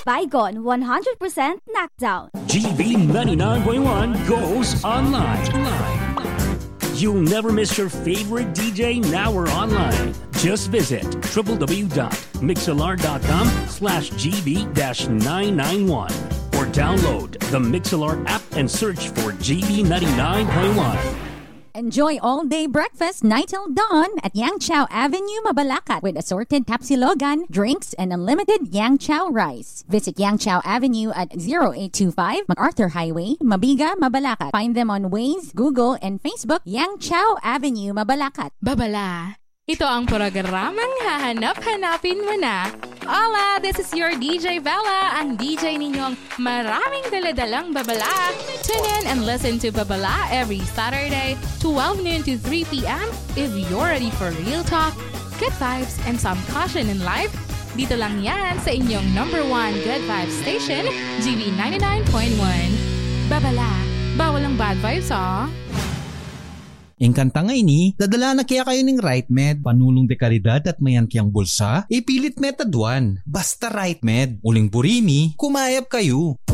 Baygon 100% knockdown. GB 99.1 goes online. You'll never miss your favorite DJ now or online. Just visit www.mixlr.com/GB-991 or download the Mixlr app and search for GB 99.1. Enjoy all-day breakfast night till dawn at Yang Chow Avenue, Mabalacat with assorted tapsilogan, drinks, and unlimited Yang Chow rice. Visit Yang Chow Avenue at 0825 MacArthur Highway, Mabiga, Mabalacat. Find them on Waze, Google, and Facebook, Yang Chow Avenue, Mabalacat. Babala, ito ang programang hahanap-hanapin mo na. Hola, this is your DJ Bella, ang DJ ninyong maraming daladalang babala. Tune in and listen to Babala every Saturday, 12 noon to 3 p.m. If you're ready for real talk, good vibes, and some caution in life, dito lang yan sa inyong number 1 good vibes station, GB 99.1. Babala, bawal ang bad vibes, ah. Ang kanta ngay ni, dadala na kaya kayo ng Right Med, panulong de karidad at mayan kiyang bulsa, ipilit metadwan. Basta Right Med, uling burimi, kumayap kayo.